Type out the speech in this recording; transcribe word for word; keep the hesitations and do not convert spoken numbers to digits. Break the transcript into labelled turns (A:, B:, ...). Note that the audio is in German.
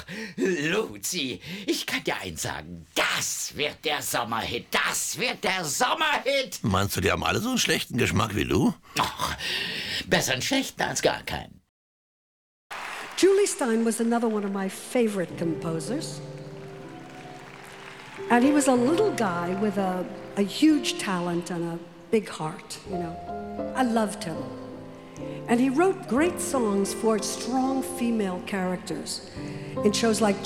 A: Luzi, ich kann dir eins sagen. Das wird der Sommerhit. Das wird der Sommerhit.
B: Meinst du, die haben alle so einen schlechten Geschmack wie du?
A: Ach, besser einen schlechten als gar keinen.
C: Julie Stein was another one of my favorite composers. And he was a little guy with a, a huge talent and a big heart, you know. I loved him. And he wrote great songs for strong female characters in shows like